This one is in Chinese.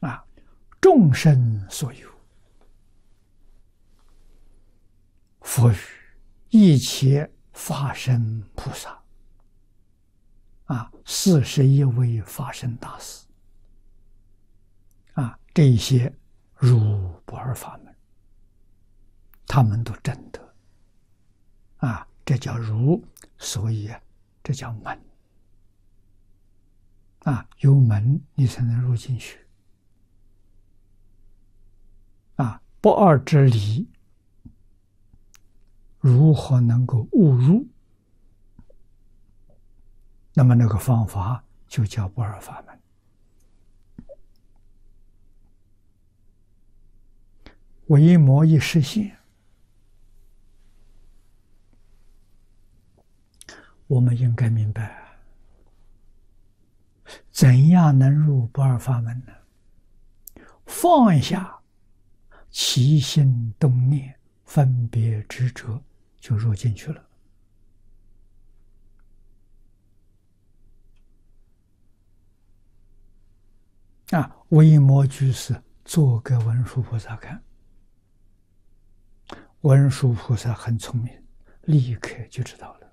啊，众生所有，佛语一切法身菩萨啊，41位法身大士啊，这些如不二法门，他们都证得啊，这叫如，所以这叫门啊，有门你才能入进去啊，不二之理如何能够误入？那么那个方法就叫不二法门。唯魔一实现，我们应该明白啊，怎样能入不二法门呢？放下起心动念、分别执着，就入进去了。啊，维摩居士做给文殊菩萨看，文殊菩萨很聪明，立刻就知道了。